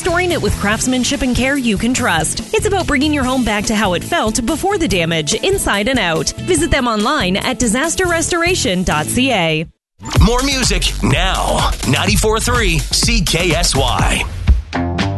restoring it with craftsmanship and care you can trust. It's about bringing your home back to how it felt before the damage, inside and out. Visit them online at disasterrestoration.ca. More music now. 94.3 CKSY.